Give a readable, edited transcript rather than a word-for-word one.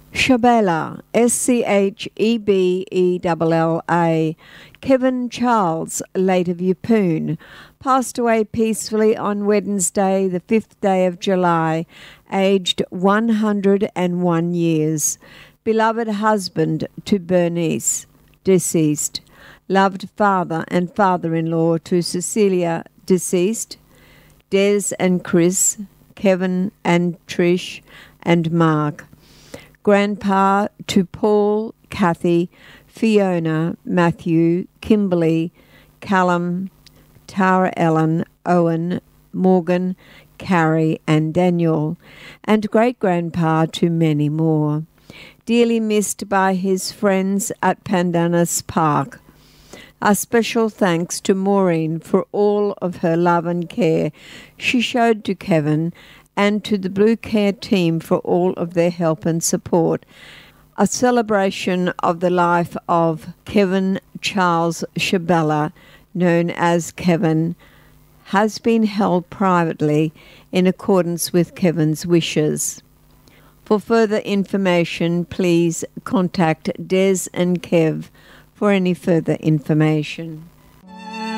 Schebella, Schebella, Kevin Charles, late of Yeppoon, passed away peacefully on Wednesday, the 5th day of July, aged 101 years. Beloved husband to Bernice, deceased. Loved father and father-in-law to Cecilia, deceased. Des and Chris, Kevin and Trish and Mark. Grandpa to Paul, Kathy, Fiona, Matthew, Kimberly, Callum, Tara Ellen, Owen, Morgan, Carrie and Daniel, and great-grandpa to many more. Dearly missed by his friends at Pandanus Park. Our special thanks to Maureen for all of her love and care she showed to Kevin, and to the Blue Care team for all of their help and support. A celebration of the life of Kevin Charles Schebella, known as Kevin, has been held privately in accordance with Kevin's wishes. For further information, please contact Des and Kev for any further information.